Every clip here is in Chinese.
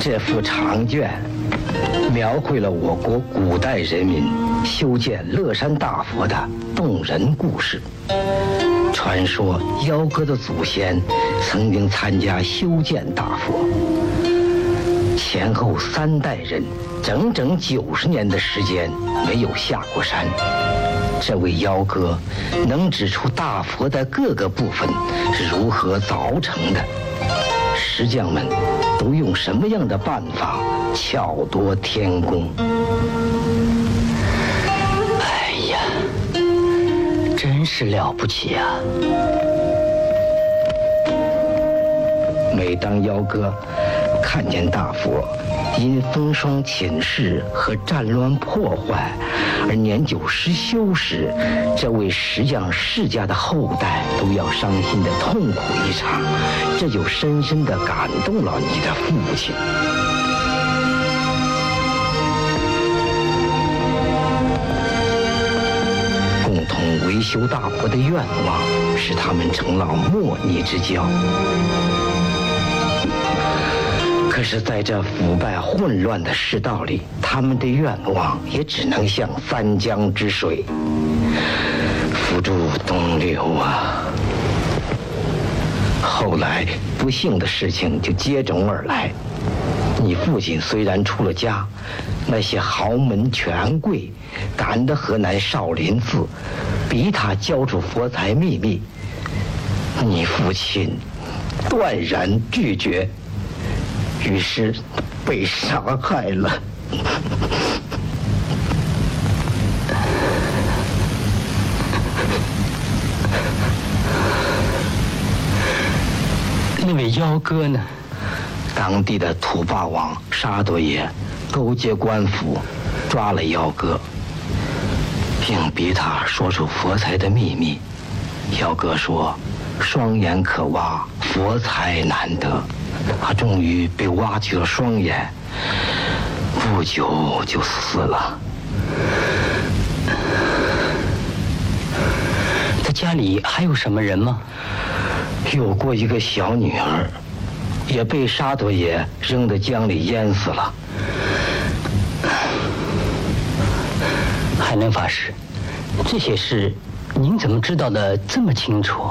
这幅长卷描绘了我国古代人民修建乐山大佛的动人故事。传说幺哥的祖先曾经参加修建大佛，前后3代人整整90年的时间没有下过山。这位幺哥能指出大佛的各个部分是如何凿成的，石匠们都用什么样的办法巧夺天工。 哎呀，真是了不起啊！ 每当幺哥看见大佛因风霜侵蚀和战乱破坏而年久失修时，这位石匠世家的后代都要伤心的痛苦一场，这就深深地感动了你的父亲。共同维修大佛的愿望使他们成了莫逆之交。可是在这腐败混乱的世道里，他们的愿望也只能像三江之水，付诸东流啊。后来不幸的事情就接踵而来，你父亲虽然出了家，那些豪门权贵赶得河南少林寺，逼他交出佛财秘密，你父亲断然拒绝，于是被杀害了。 那位幺哥呢？ 当地的土霸王沙多爷勾结官府，抓了幺哥，并逼他说出佛财的秘密。幺哥说：“双眼可挖，佛财难得。”他终于被挖去了双眼，不久就死了。 他家里还有什么人吗？ 有过一个小女儿，也被沙多爷扔到江里淹死了。 海能法师，这些事您怎么知道的这么清楚？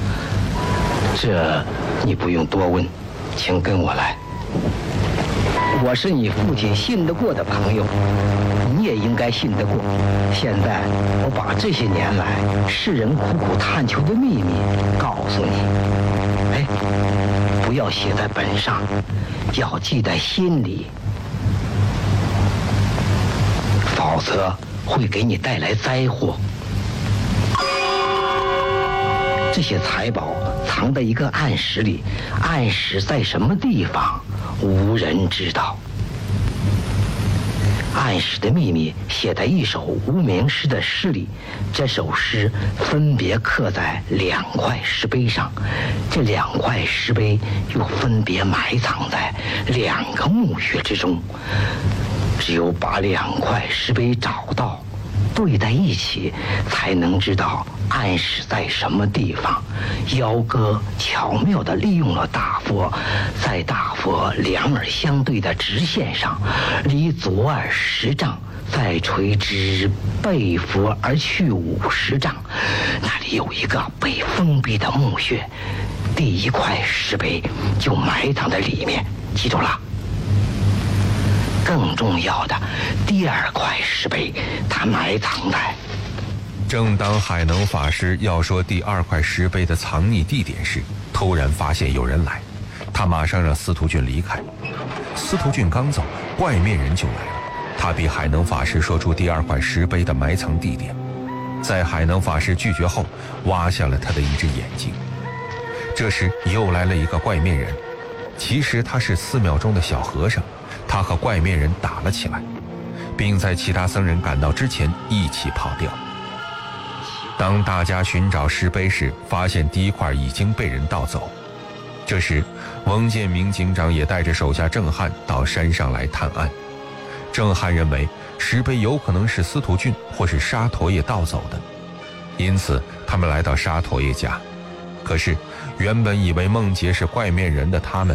这你不用多问，请跟我来。我是你父亲信得过的朋友，你也应该信得过。现在我把这些年来世人苦苦探求的秘密告诉你，哎，不要写在本上，要记在心里，否则会给你带来灾祸。这些财宝藏在一个暗室里，暗室在什么地方，无人知道。暗室的秘密写在一首无名诗的诗里，这首诗分别刻在2块石碑上，这2块石碑又分别埋藏在2个墓穴之中。只有把2块石碑找到，对在一起，才能知道暗室在什么地方。幺哥巧妙地利用了大佛，在大佛两耳相对的直线上，离左耳10丈，再垂直背佛而去50丈，那里有一个被封闭的墓穴，第1块石碑就埋藏在里面，记住了。更重要的，第2块石碑它埋藏在…… 正当海能法师要说第2块石碑的藏匿地点时，突然发现有人来，他马上让司徒俊离开。司徒俊刚走，怪面人就来了，他逼海能法师说出第2块石碑的埋藏地点。在海能法师拒绝后，挖下了他的一只眼睛。这时又来了一个怪面人，其实他是寺庙中的小和尚，他和怪面人打了起来，并在其他僧人赶到之前一起跑掉。当大家寻找石碑时，发现第1块已经被人盗走。这时翁建明警长也带着手下郑汉到山上来探案。郑汉认为石碑有可能是司徒俊或是沙陀爷盗走的，因此他们来到沙陀爷家。可是原本以为梦洁是怪面人的他们，